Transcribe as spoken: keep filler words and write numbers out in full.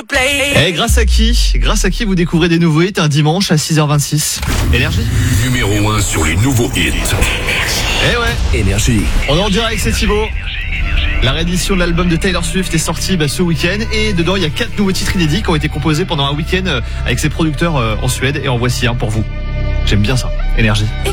Et grâce à qui Grâce à qui vous découvrez des nouveaux hits un dimanche à six heures vingt-six? Énergie. Numéro un sur les nouveaux hits. Eh ouais. Énergie. On est en direct, c'est Thibaut. La réédition de l'album de Taylor Swift est sortie bah, ce week-end et dedans il y a quatre nouveaux titres inédits qui ont été composés pendant un week-end avec ses producteurs euh, en Suède et en voici un pour vous. J'aime bien ça. Énergie.